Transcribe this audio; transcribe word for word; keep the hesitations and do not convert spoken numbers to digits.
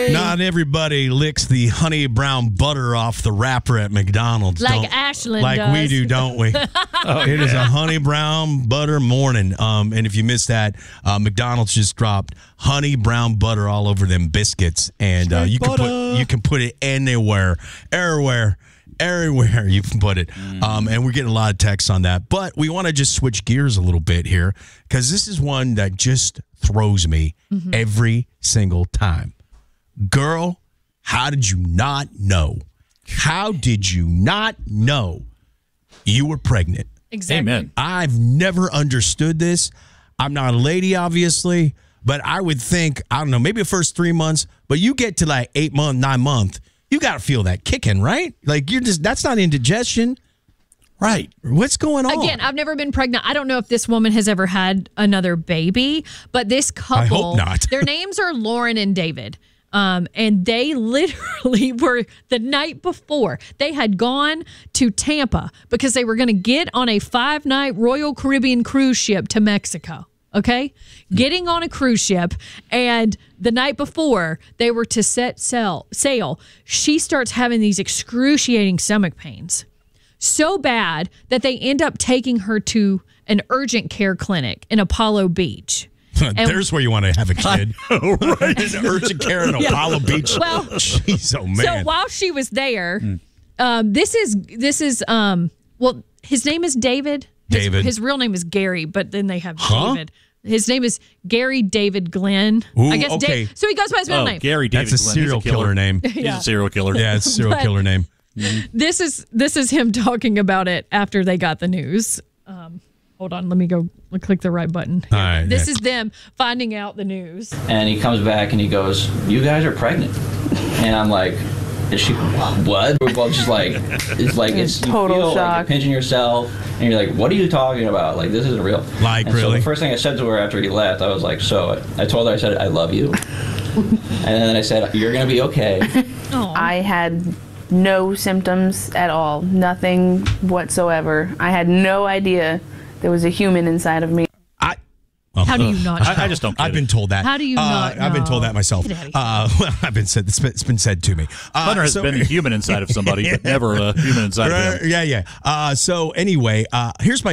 Yay. Not everybody licks the honey brown butter off the wrapper at McDonald's. Like don't, Ashlyn Like does. we do, don't we? oh, it yeah. is a honey brown butter morning. Um, and if you missed that, uh, McDonald's just dropped honey brown butter all over them biscuits. And uh, you can put you can put it anywhere, everywhere. Everywhere you can put it. Mm. Um, and we're getting a lot of texts on that. But we want to just switch gears a little bit here because this is one that just throws me mm-hmm. every single time. Girl, how did you not know? How did you not know you were pregnant? Exactly. Amen. I've never understood this. I'm not a lady, obviously, but I would think, I don't know, maybe the first three months, but you get to like eight month, nine month, you got to feel that kicking, right? Like you're just, that's not indigestion. Right. What's going on? Again, I've never been pregnant. I don't know if this woman has ever had another baby, but this couple, I hope not. Their names are Lauren and David. Um, and they literally were the night before. They had gone to Tampa because they were going to get on a five-night Royal Caribbean cruise ship to Mexico. Okay? Getting on a cruise ship, and the night before they were to set sail, sail, she starts having these excruciating stomach pains. So bad that they end up taking her to an urgent care clinic in Apollo Beach. There's where you want to have a kid. Right. An urgent care in yeah. Apollo Beach. Well, jeez, oh man. So while she was there, mm. um, this is, this is um, well, his name is David. His, David. His real name is Gary, but then they have huh? David. His name is Gary David Glenn. Ooh, I guess okay. Dave, so he goes by his middle oh, name. Gary David That's a Glenn. serial a killer. killer name. He's yeah. a serial killer. Yeah, it's a serial but killer name. Mm-hmm. This is this is him talking about it after they got the news. Um, hold on, let me go click the right button. All right, this yeah. is them finding out the news. And he comes back and he goes, "You guys are pregnant." And I'm like, "Is she what?" We're both just like, it's like it's you Total feel shock. like you're pinching yourself, and you're like, "What are you talking about? Like this isn't real." Like and really? So the first thing I said to her after he left, I was like, "So I told her, I said I love you," and then I said, "You're gonna be okay." Aww. I had no symptoms at all, nothing whatsoever. I had no idea there was a human inside of me. I. Well, How do you not? I, I just don't. Get I've it. been told that. How do you uh, not I've been know? told that myself. Get out of here. Uh, well, I've been said. It's been, it's been said to me. Uh, Hunter has so, been a human inside of somebody, but never a human inside of him. Yeah, yeah. Uh, so anyway, uh, here's my